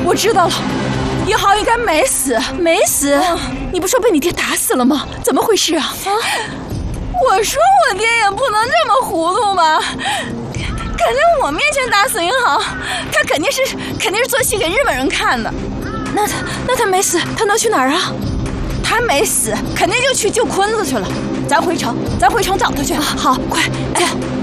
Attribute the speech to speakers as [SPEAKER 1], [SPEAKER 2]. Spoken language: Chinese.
[SPEAKER 1] 我知道了，1号应该没死，没死。你不说被你爹打死了吗？怎么回事啊？我说我爹也不能这么糊涂吧？敢在我面前打死1号，他肯定是做戏给日本人看的。那他没死，他能去哪儿啊？他没死，肯定就去救坤子去了。咱回城找他去。好，快走。